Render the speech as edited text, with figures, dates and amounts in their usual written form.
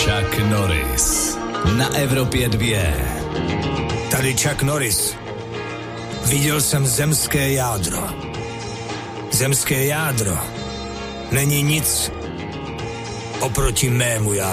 Chuck Norris na Evropě 2. Tady Chuck Norris. Viděl jsem zemské jádro. Zemské jádro není nic oproti mému jádru.